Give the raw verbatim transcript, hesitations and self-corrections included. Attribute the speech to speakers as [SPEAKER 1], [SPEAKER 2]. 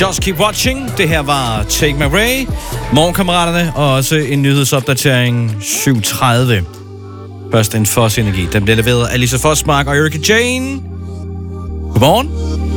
[SPEAKER 1] Just Keep Watching. Det her var Take My Way. Morgenkammeraterne, og også en nyhedsopdatering syv tredive. Først en Foss Energi. Den bliver leveret af Lisa Forsmark og Erika Jane. Godmorgen.